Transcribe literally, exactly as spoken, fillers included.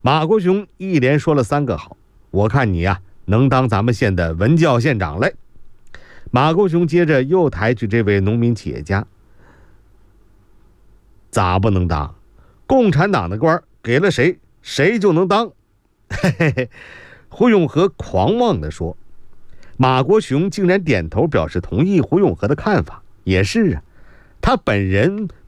马国雄一连说了三个好，我看你呀、啊、能当咱们县的文教县长嘞。马国雄接着又抬举这位农民企业家，咋不能当？共产党的官给了谁，谁就能当。嘿嘿嘿，胡永和狂妄地说。马国雄竟然点头表示同意胡永和的看法。也是啊，他本人